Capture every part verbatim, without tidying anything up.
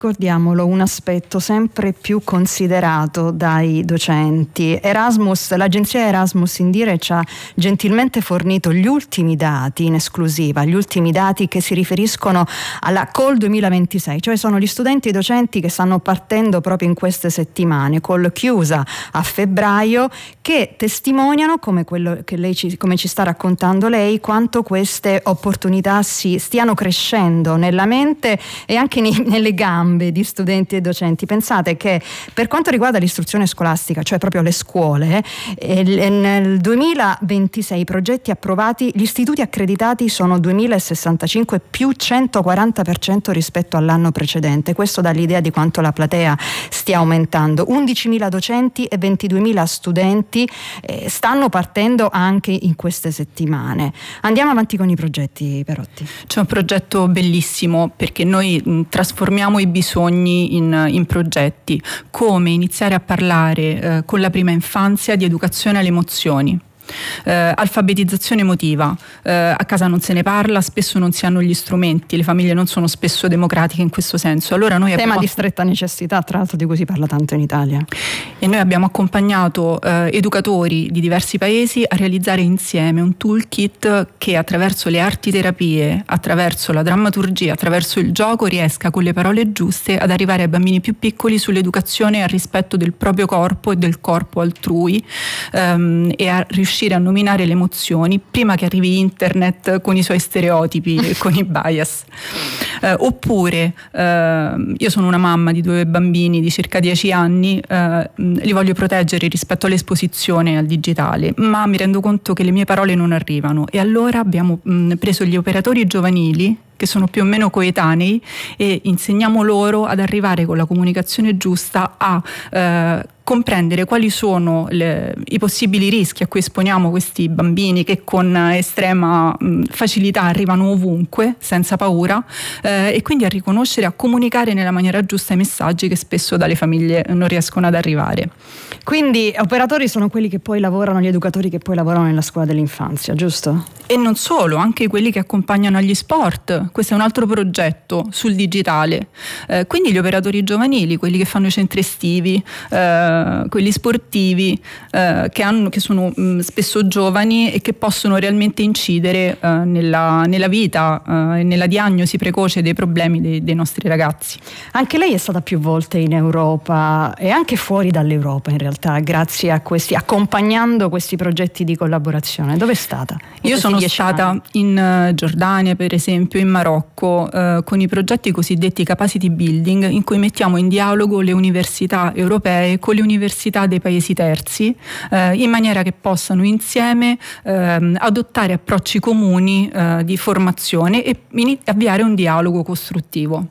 Ricordiamolo, un aspetto sempre più considerato dai docenti. Erasmus, l'agenzia Erasmus Indire ci ha gentilmente fornito gli ultimi dati in esclusiva, gli ultimi dati che si riferiscono alla Call duemilaventisei, cioè sono gli studenti e i docenti che stanno partendo proprio in queste settimane, Call chiusa a febbraio, che testimoniano, come quello che lei ci, come ci sta raccontando lei, quanto queste opportunità si stiano crescendo nella mente e anche nei, nelle gambe di studenti e docenti. Pensate che per quanto riguarda l'istruzione scolastica, cioè proprio le scuole, eh, nel duemilaventisei i progetti approvati, gli istituti accreditati sono duemilasessantacinque, più centoquaranta per cento rispetto all'anno precedente. Questo dà l'idea di quanto la platea stia aumentando. undicimila docenti e ventiduemila studenti eh, stanno partendo anche in queste settimane. Andiamo avanti con i progetti, Perotti. C'è un progetto bellissimo perché noi mh, trasformiamo i bisogni in, in progetti, come iniziare a parlare eh, con la prima infanzia di educazione alle emozioni. Eh, alfabetizzazione emotiva, eh, a casa non se ne parla, spesso non si hanno gli strumenti, le famiglie non sono spesso democratiche in questo senso. Allora noi tema abbiamo... di stretta necessità, tra l'altro, di cui si parla tanto in Italia. E noi abbiamo accompagnato eh, educatori di diversi paesi a realizzare insieme un toolkit che attraverso le arti terapie, attraverso la drammaturgia, attraverso il gioco riesca con le parole giuste ad arrivare ai bambini più piccoli sull'educazione e al rispetto del proprio corpo e del corpo altrui, ehm, e a riuscire a nominare le emozioni prima che arrivi internet con i suoi stereotipi e con i bias. Eh, oppure eh, io sono una mamma di due bambini di circa dieci anni, eh, li voglio proteggere rispetto all'esposizione al digitale, ma mi rendo conto che le mie parole non arrivano, e allora abbiamo mh, preso gli operatori giovanili che sono più o meno coetanei e insegniamo loro ad arrivare con la comunicazione giusta a eh, comprendere quali sono le, i possibili rischi a cui esponiamo questi bambini che con estrema mh, facilità arrivano ovunque senza paura, eh, e quindi a riconoscere, a comunicare nella maniera giusta i messaggi che spesso dalle famiglie non riescono ad arrivare. Quindi operatori sono quelli che poi lavorano, gli educatori che poi lavorano nella scuola dell'infanzia, giusto? E non solo, anche quelli che accompagnano agli sport. Questo è un altro progetto sul digitale. Eh, quindi gli operatori giovanili, quelli che fanno i centri estivi, eh, quelli sportivi, eh, che, hanno, che sono mh, spesso giovani e che possono realmente incidere eh, nella, nella vita eh, e nella diagnosi precoce dei problemi dei, dei nostri ragazzi. Anche lei è stata più volte in Europa e anche fuori dall'Europa in realtà, grazie a questi, accompagnando questi progetti di collaborazione. Dove è stata? Io sono stata anni? in uh, Giordania, per esempio, in Marocco, uh, con i progetti cosiddetti capacity building, in cui mettiamo in dialogo le università europee con le università dei paesi terzi, uh, in maniera che possano insieme uh, adottare approcci comuni uh, di formazione e in- avviare un dialogo costruttivo.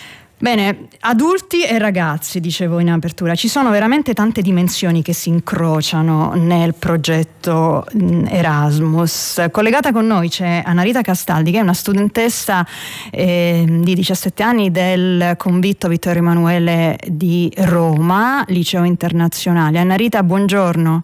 Bene, adulti e ragazzi, dicevo in apertura, ci sono veramente tante dimensioni che si incrociano nel progetto Erasmus. Collegata con noi c'è Annarita Castaldi, che è una studentessa eh, di diciassette anni del convitto Vittorio Emanuele di Roma, liceo internazionale. Annarita, buongiorno.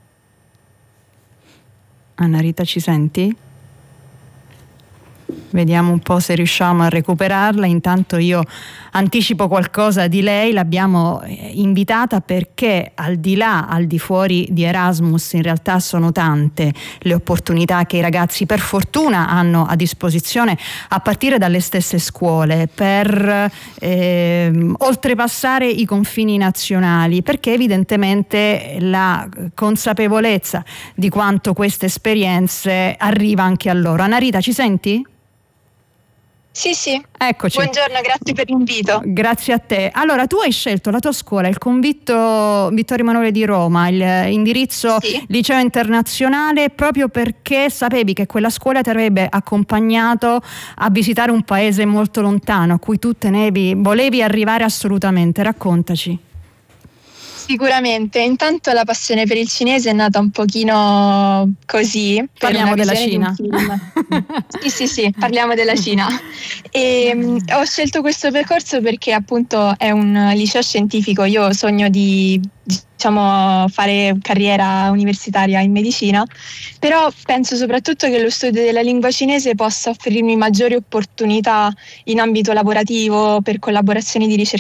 Annarita, ci senti? Vediamo un po' se riusciamo a recuperarla. Intanto io anticipo qualcosa di lei. L'abbiamo invitata perché al di là, al di fuori di Erasmus, in realtà sono tante le opportunità che i ragazzi per fortuna hanno a disposizione, a partire dalle stesse scuole, per eh, oltrepassare i confini nazionali, perché evidentemente la consapevolezza di quanto queste esperienze arriva anche a loro. Annarita, ci senti? Sì, sì. Eccoci. Buongiorno, grazie per l'invito. Grazie a te. Allora, tu hai scelto la tua scuola, il convitto Vittorio Emanuele di Roma, il indirizzo sì. liceo internazionale, proprio perché sapevi che quella scuola ti avrebbe accompagnato a visitare un paese molto lontano, a cui tu tenevi, volevi arrivare assolutamente. Raccontaci. Sicuramente, intanto la passione per il cinese è nata un pochino così. Parliamo della Cina. Sì, sì, sì, parliamo della Cina. E um, ho scelto questo percorso perché appunto è un liceo scientifico, io sogno di diciamo fare carriera universitaria in medicina, però penso soprattutto che lo studio della lingua cinese possa offrirmi maggiori opportunità in ambito lavorativo per collaborazioni di ricerca